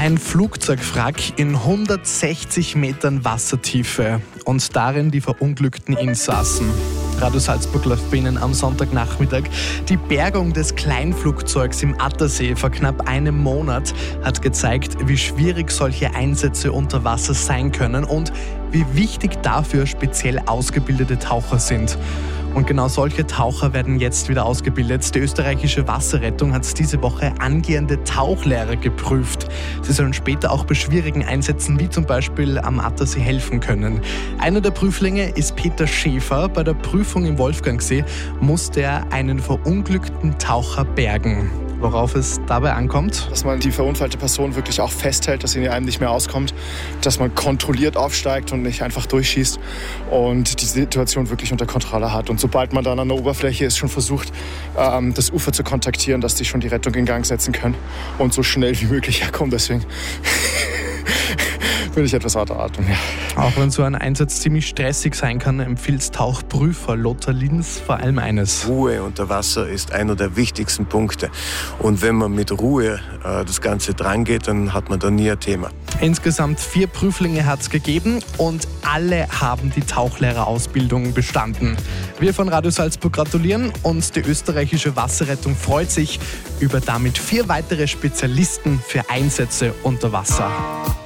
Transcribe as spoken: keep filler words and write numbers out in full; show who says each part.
Speaker 1: Ein Flugzeugwrack in hundertsechzig Metern Wassertiefe und darin die verunglückten Insassen. Radio Salzburg läuft bei Ihnen am Sonntagnachmittag. Die Bergung des Kleinflugzeugs im Attersee vor knapp einem Monat hat gezeigt, wie schwierig solche Einsätze unter Wasser sein können und wie wichtig dafür speziell ausgebildete Taucher sind. Und genau solche Taucher werden jetzt wieder ausgebildet. Die österreichische Wasserrettung hat diese Woche angehende Tauchlehrer geprüft. Sie sollen später auch bei schwierigen Einsätzen wie zum Beispiel am Attersee helfen können. Einer der Prüflinge ist Peter Schäfer. Bei der Prüfung im Wolfgangsee musste er einen verunglückten Taucher bergen. Worauf es dabei ankommt?
Speaker 2: Dass man die verunfallte Person wirklich auch festhält, dass sie einem nicht mehr auskommt, dass man kontrolliert aufsteigt und nicht einfach durchschießt und die Situation wirklich unter Kontrolle hat. Und sobald man dann an der Oberfläche ist, schon versucht, das Ufer zu kontaktieren, dass die schon die Rettung in Gang setzen können und so schnell wie möglich herkommen. Deswegen bin ich etwas außer Atem. Ja.
Speaker 1: Auch wenn so ein Einsatz ziemlich stressig sein kann, empfiehlt Tauchprüfer Lothar Linz vor allem eines.
Speaker 3: Ruhe unter Wasser ist einer der wichtigsten Punkte. Und wenn man mit Ruhe äh, das Ganze drangeht, dann hat man da nie ein Thema.
Speaker 1: Insgesamt vier Prüflinge hat es gegeben und alle haben die Tauchlehrerausbildung bestanden. Wir von Radio Salzburg gratulieren und die österreichische Wasserrettung freut sich über damit vier weitere Spezialisten für Einsätze unter Wasser.